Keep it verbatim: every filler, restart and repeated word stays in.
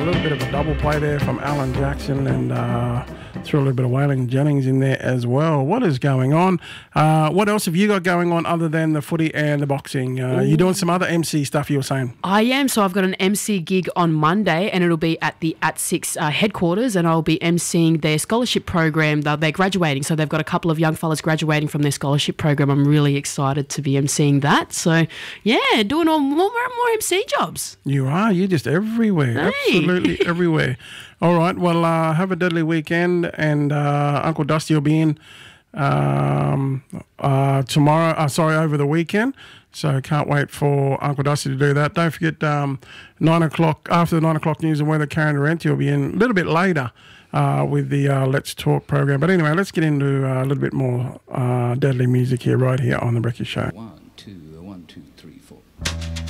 a little bit of a double play there from Alan Jackson, and uh, threw a little bit of Waylon Jennings in there as well. What is going on? Uh, what else have you got going on other than the footy and the boxing? Uh, you're doing some other M C stuff, you were saying? I am. So I've got an M C gig on Monday, and it'll be at the At Six uh, headquarters, and I'll be emceeing their scholarship program. They're, they're graduating, so they've got a couple of young fellas graduating from their scholarship program. I'm really excited to be emceeing that. So, yeah, doing all more, more M C jobs. You are. You're just everywhere. Hey. Absolutely everywhere. All right. Well, uh, have a deadly weekend, and uh, Uncle Dusty will be in um, uh, tomorrow. Uh, sorry, over the weekend. So can't wait for Uncle Dusty to do that. Don't forget, um, nine o'clock after the nine o'clock news and weather, Karen Durante will be in a little bit later uh, with the uh, Let's Talk program. But anyway, let's get into uh, a little bit more uh, deadly music here, right here on the Breakfast Show. One.